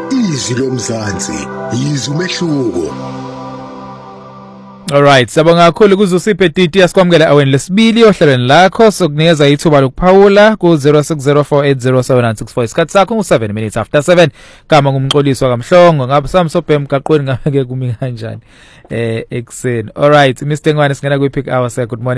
Izwi lomzansi, izwi umehluko. Alright, sabonga kakhulu kuzusiphe Titi asikwamukela aweni lesibili ohlelweni lakho sokunikeza ithuba lokuphawula ku 0604807964 isikhathi sakho u7 minutes after 7 kama ngumxoliswa kaMhlongo ngabe samsobhe emgaqweni ngake kumi kanjani ekseni. Alright, Mr. Ngwane singena kwi pick hour. Good morning.